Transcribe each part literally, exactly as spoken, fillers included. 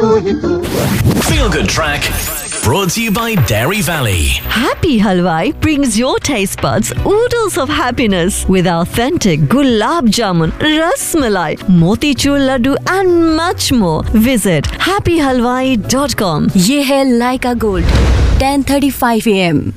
Feel Good Track, brought to you by Dairy Valley. Happy Halwai brings your taste buds oodles of happiness with authentic gulab jamun, ras malai, motichur laddu and much more. Visit happy halwai dot com. ये है Leica Gold, ten thirty-five a m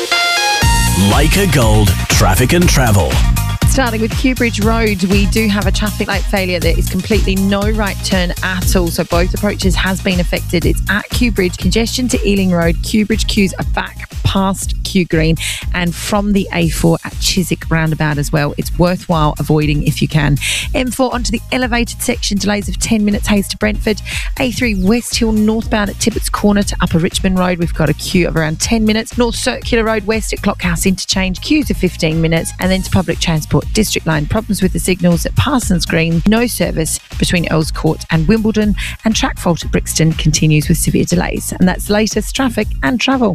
Leica Gold, traffic and travel. Starting with Kew Bridge Road, we do have a traffic light failure. There is completely no right turn at all, so both approaches has been affected. It's at Kew Bridge, congestion to Ealing Road. Kew Bridge queues are back past Kew Green and from the A four at Chiswick roundabout as well. It's worthwhile avoiding if you can. M four onto the elevated section, delays of ten minutes, Hayes to Brentford. A three West Hill northbound at Tippett's Corner to Upper Richmond Road. We've got a queue of around ten minutes. North Circular Road west at Clockhouse Interchange, queues of fifteen minutes. And then to public transport, District Line, problems with the signals at Parsons Green, no service between Earls Court and Wimbledon, and track fault at Brixton continues with severe delays. And that's the latest traffic and travel.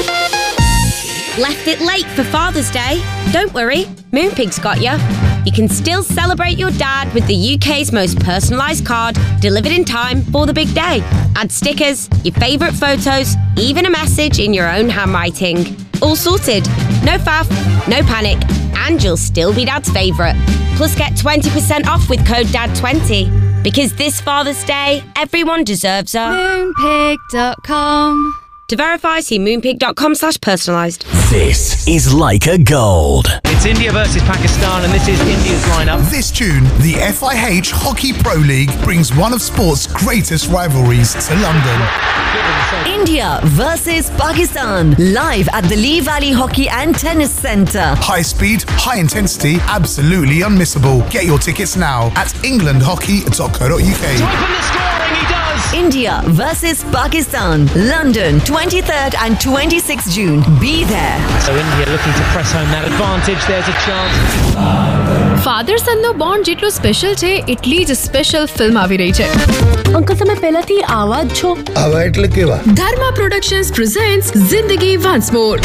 Left it late for Father's Day? Don't worry, Moonpig's got you. You can still celebrate your dad with the U K's most personalised card, delivered in time for the big day. Add stickers, your favourite photos, even a message in your own handwriting. All sorted. No faff, no panic, and you'll still be Dad's favourite. Plus get twenty percent off with code dad twenty. Because this Father's Day, everyone deserves a moonpig dot com. To verify, see moonpig dot com slash personalised. This is Leica Gold. It's India versus Pakistan, and this is India's lineup. This June, the F I H Hockey Pro League brings one of sport's greatest rivalries to London. India versus Pakistan, live at the Lee Valley Hockey and Tennis Centre. High speed, high intensity, absolutely unmissable. Get your tickets now at england hockey dot co dot u k. To open the scoring, he does! India versus Pakistan, London, twenty-third and twenty-sixth June. Be there. So India looking to press home that advantage. There's a chance. Father સનનો bond જેટલો special છે એટલી જ special film આવી રહી છે. Uncle તમે પહેલાથી આવા જ છો. આવા એટલે કેવા? ધર્મા પ્રોડક્શન્સ પ્રેઝન્ટ્સ જિંદગી વન્સ મોર.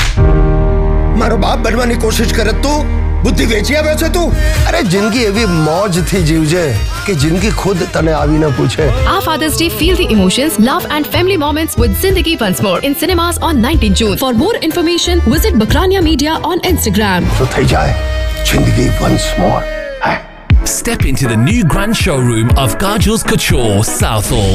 મારો બાપ બનવાની કોશિશ કરે તું બુદ્ધિ વેચી આવ્યો છે તું. અરે જિંદગી એવી મોજ થી જીવજે કે જિંદગી ખુદ તને આવીને પૂછે. આ Father's Day, feel the emotions, love and family moments with Zindagi Once More in cinemas on nineteenth June. For more information, visit Bakrania Media on Instagram. તો થઈ જાય Zindagi Once More. Step into the new grand showroom of Kajol's Couture, Southall.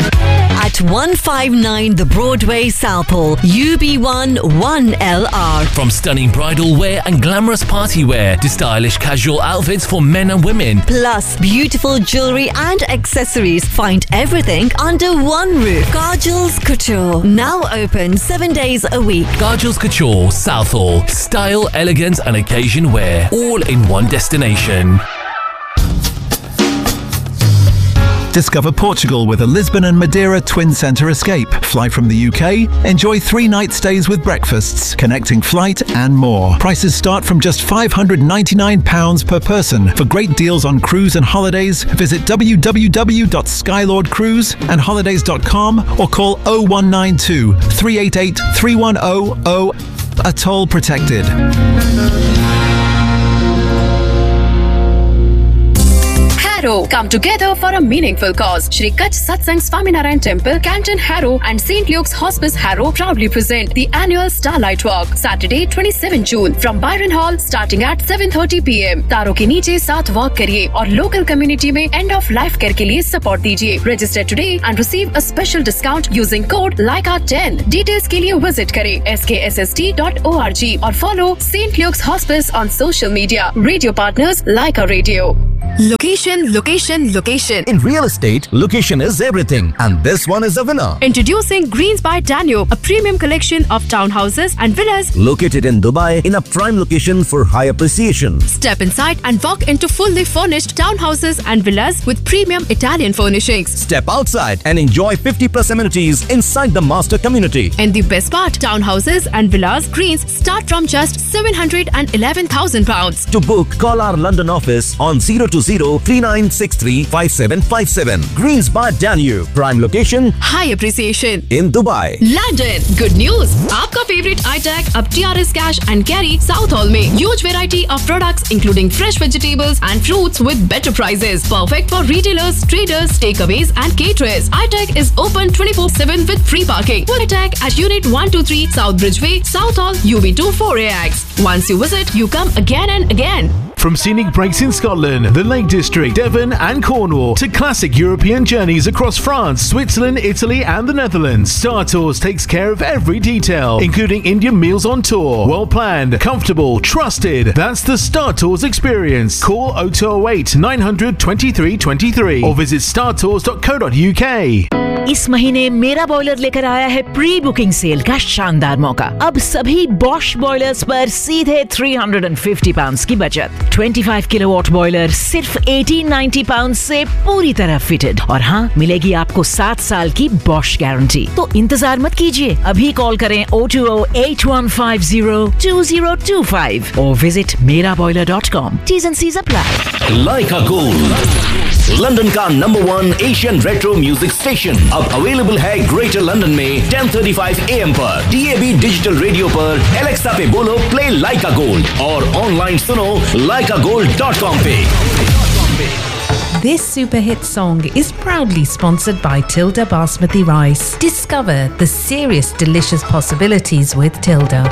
At one fifty-nine The Broadway, Southall, U B one one L R. From stunning bridal wear and glamorous party wear to stylish casual outfits for men and women. Plus beautiful jewellery and accessories. Find everything under one roof. Kajol's Couture, now open seven days a week. Kajol's Couture, Southall. Style, elegance and occasion wear, all in one destination. Discover Portugal with a Lisbon and Madeira twin centre escape. Fly from the U K, enjoy three night stays with breakfasts, connecting flight and more. Prices start from just five hundred ninety-nine pounds per person. For great deals on cruise and holidays, visit w w w dot skylord cruise and holidays dot com or call oh one nine two, three eight eight, three one oh oh. Atoll protected. Harrow, come together for a meaningful cause. Shri Kach Satsang Swaminarayan Temple, Canton Harrow and Saint Luke's Hospice Harrow proudly present the annual Starlight Walk, Saturday twenty-seventh June from Byron Hall starting at seven thirty p m तारों के नीचे साथ walk करिए और local community में end of life care के लिए support दीजिए. Register today and receive a special discount using code Leica ten. Details के लिए विजिट करें s k s s t dot org और follow Saint Luke's Hospice on social media. Radio partners Leica Radio. Location, location, location. In real estate, location is everything. And this one is a winner. Introducing Greens by Danube, a premium collection of townhouses and villas located in Dubai in a prime location for high appreciation. Step inside and walk into fully furnished townhouses and villas with premium Italian furnishings. Step outside and enjoy fifty plus amenities inside the master community. And the best part, townhouses and villas Greens start from just seven hundred eleven thousand pounds. To book, call our London office on zero two zero three nine six three five seven five seven. Greens by Danube. Prime location High appreciation in Dubai. London. Good news. आपका favorite iTech अब T R S Cash and Carry South Hall में huge variety of products including fresh vegetables and fruits with better prices. Perfect for retailers, traders, takeaways and caterers. iTech is open twenty-four seven with free parking. iTech at Unit one two three South Bridgeway, South Hall, U B two four A X. Once you visit, you come again and again. From scenic breaks in Scotland, the Lake District, Devon and Cornwall to classic European journeys across France, Switzerland, Italy and the Netherlands, Star Tours takes care of every detail, including Indian meals on tour. Well planned, comfortable, trusted. That's the Star Tours experience. Call oh two oh eight nine hundred twenty-three twenty-three or visit star tours dot co dot U K. इस महीने मेरा boiler लेकर आया है pre booking cell का शानदार मौका। अब सभी बॉश बॉयलर्स पर सीधे तीन सौ पचास पाउंड्स की बचत। पच्चीस किलोवाट बॉयलर सिर्फ अठारह सौ नब्बे पाउंड्स से पूरी तरह फिटेड और हाँ मिलेगी आपको सात साल की बॉश गारंटी। तो इंतजार मत कीजिए, अभी कॉल करें oh two oh eight one five zero two zero two five और विजिट मेरा boiler dot com. T's and C's apply. Leica Gold, London का number one Asian retro music station अब अवेलेबल है ग्रेटर लंदन में ten thirty-five A M पर, D A B digital radio पर, Alexa पे बोलो प्ले लाइका gold और online सुनो लाइका गोल्ड डॉट कॉम पे। This super hit song is proudly sponsored by Tilda Basmati Rice. Discover the serious delicious possibilities with Tilda.